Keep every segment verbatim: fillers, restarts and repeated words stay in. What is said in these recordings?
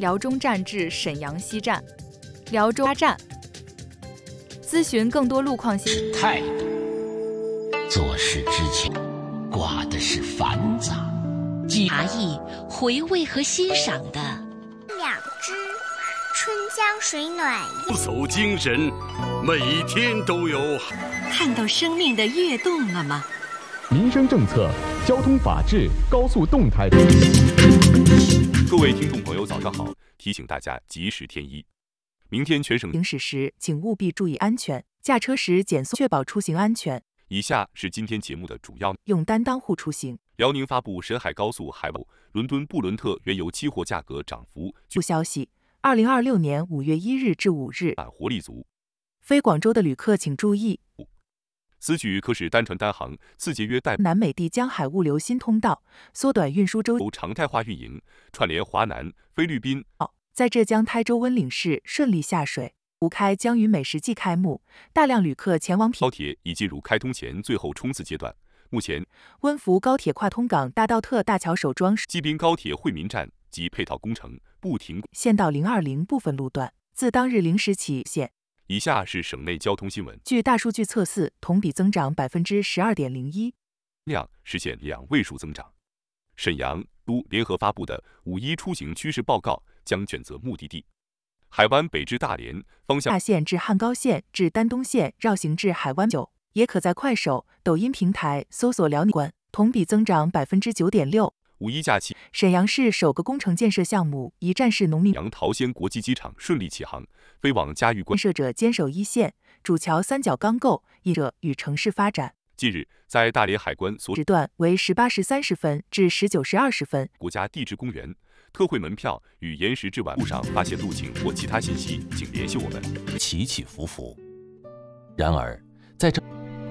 辽中站至沈阳西站、辽中站。咨询更多路况信态度，做事之前挂的是繁杂。 茶艺回味和欣赏的两只春江水暖不走精神，每天都有。 看到生命的跃动了吗？ 民生政策、交通法治、高速动态。 各位听众朋友，早上好！提醒大家及时添衣。明天全省行驶时，请务必注意安全，驾车时减速，确保出行安全。 以下是今天节目的主要： 用担当户出行。 辽宁发布沈海高速海外伦敦布伦特原油期货价格涨幅。 据消息，二零二六年五月一日至五日， 活力足。 飞广州的旅客请注意。 此举可使单船单航次节约代南美地江海物流新通道，缩短运输周期， 常态化运营，串联华南、菲律宾。 在浙江台州温岭市顺利下水。吴开将于美食季开幕，大量旅客前往高铁已进入开通前最后冲刺阶段。目前， 温福高铁跨通港大道特大桥首桩蓟滨高铁惠民站及配套工程不停县道零二零部分路段自当日零时起限。 以下是省内交通新闻。 据大数据测试，同比增长百分之十二点零一， 量实现两位数增长。沈阳、都联合发布的五一出行趋势报告将选择目的地。海湾北至大连方向， 大线至汉高线至丹东线绕行至海湾九，也可在快手、抖音平台搜索辽宁关，同比增长百分之九点六。 五一假期， 沈阳市首个工程建设项目一站式农民阳桃仙国际机场顺利起航，飞往嘉峪关。 建设者坚守一线，主桥三角钢构，印者与城市发展。 近日，在大连海关所时段为十八时三十分至十九时二十分。 国家地质公园特惠门票与延时至晚路上发现路径或其他信息，请联系我们。 起起伏伏，然而在这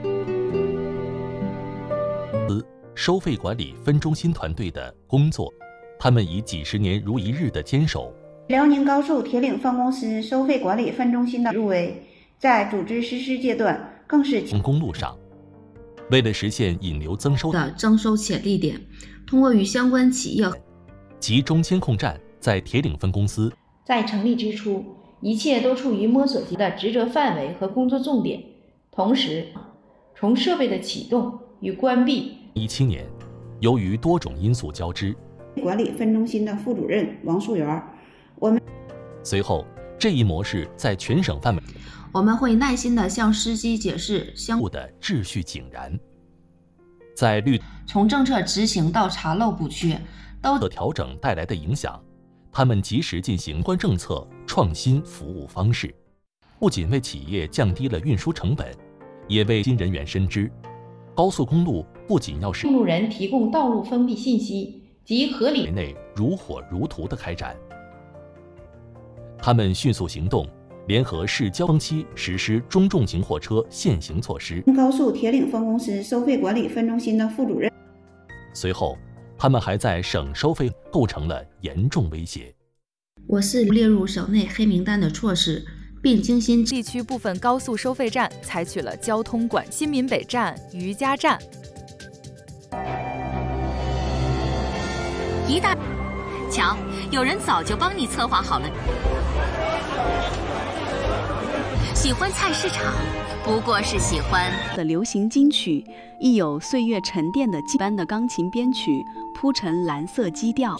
收费管理分中心团队的工作，他们以几十年如一日的坚守。 辽宁高速铁岭分公司收费管理分中心的入围，在组织实施阶段更是从公路上，为了实现引流增收的征收潜力点，通过与相关企业集中监控站在铁岭分公司， 在成立之初，一切都处于摸索期的职责范围和工作重点。同时，从设备的启动与关闭。 一七年，由于多种因素交织， 管理分中心的副主任王树元，我们随后这一模式在全省范围， 我们会耐心地向司机解释相关的秩序井然。在绿从政策执行到查漏补缺都的调整带来的影响，他们及时进行关政策创新服务方式，不仅为企业降低了运输成本，也为新人员深知，高速公路不仅要使用路人提供道路封闭信息及合理内如火如荼的开展。他们迅速行动，联合市交通期实施中重型货车限行措施。 高速铁岭分公司收费管理分中心的副主任， 随后他们还在省收费构成了严重威胁。 我市列入省内黑名单的措施，并精心地区部分高速收费站采取了交通管新民北站、余家站。 一大，瞧，有人早就帮你策划好了。喜欢菜市场，不过是喜欢的流行金曲，亦有岁月沉淀的般的钢琴编曲，铺成蓝色基调。